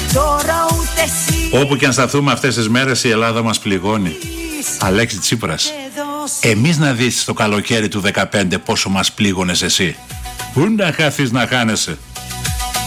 Τώρα ούτε εσύ. Όπου και αν σταθούμε αυτές τις μέρες η Ελλάδα μας πληγώνει. Αλέξη Τσίπρας, εμείς να δεις το καλοκαίρι του 15 πόσο μας πλήγωνες εσύ. Πού να χάθεις να χάνεσαι.